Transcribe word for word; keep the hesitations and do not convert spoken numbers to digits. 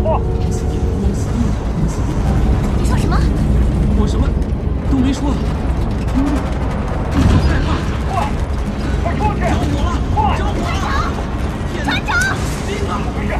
货！ 你说什么？ 我什么都没说。我害怕。 快，快出去！ 着火了！ 快！ 着火了！ 船长！ 兵啊！ 没事，